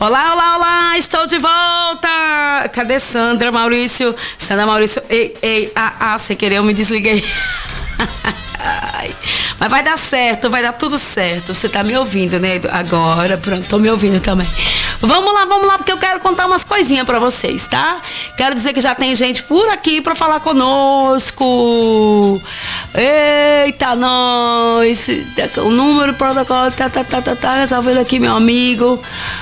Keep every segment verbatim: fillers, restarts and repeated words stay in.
Olá, olá, olá, estou de volta! Cadê Sandra, Maurício? Sandra, Maurício, ei, ei, ah, ah, sem querer eu me desliguei. Mas vai dar certo, vai dar tudo certo. Você tá me ouvindo, né? Agora, pronto, tô me ouvindo também. Vamos lá, vamos lá, porque eu quero contar umas coisinhas pra vocês, tá? Quero dizer que já tem gente por aqui pra falar conosco. Eita, nós! O número, protocolo, tá, tá, tá, tá, tá, resolvendo aqui, meu amigo.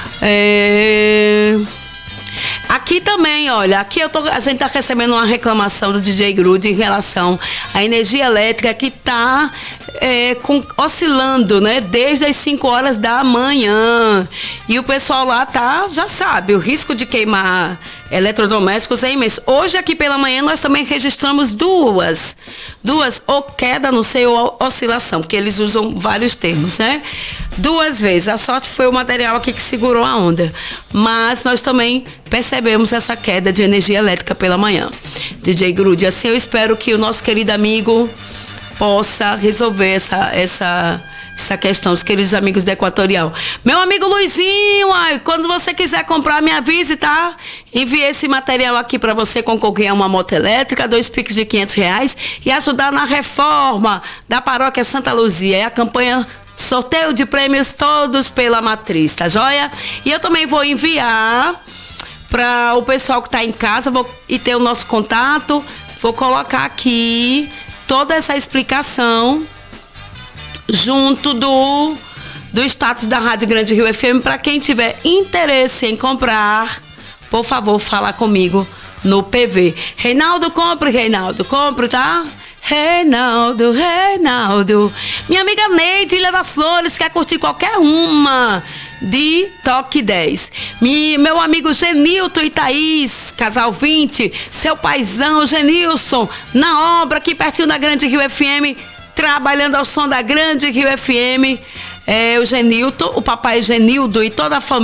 É... Aqui também, olha, aqui eu tô, a gente tá recebendo uma reclamação do D J Grude em relação à energia elétrica que tá é, com, oscilando, né, desde as cinco horas da manhã. E o pessoal lá tá, já sabe, o risco de queimar eletrodomésticos é imenso. Hoje aqui pela manhã nós também registramos duas, duas, ou queda, não sei, ou oscilação, porque eles usam vários termos, né? Duas vezes. A sorte foi o material aqui que segurou a onda. Mas nós também percebemos essa queda de energia elétrica pela manhã. D J Grude, assim eu espero que o nosso querido amigo possa resolver essa, essa, essa questão, os queridos amigos da Equatorial. Meu amigo Luizinho, ai, quando você quiser comprar, me avise, tá? Envie esse material aqui para você concorrer a uma moto elétrica, dois piques de quinhentos reais e ajudar na reforma da paróquia Santa Luzia. É a campanha sorteio de prêmios todos pela Matriz, tá joia? E eu também vou enviar para o pessoal que está em casa, vou, e ter o nosso contato, vou colocar aqui toda essa explicação junto do, do status da Rádio Grande Rio F M, para quem tiver interesse em comprar, por favor, falar comigo no P V. Reinaldo, compre, Reinaldo, compre, tá? Reinaldo, Reinaldo. Minha amiga Neide, Ilha das Flores, quer curtir qualquer uma de Toque dez. Mi, meu amigo Genilton e Thaís, casal vinte, seu paizão Genilson, na obra aqui pertinho da Grande Rio F M, trabalhando ao som da Grande Rio F M. É, o Genilton, o papai Genildo e toda a família.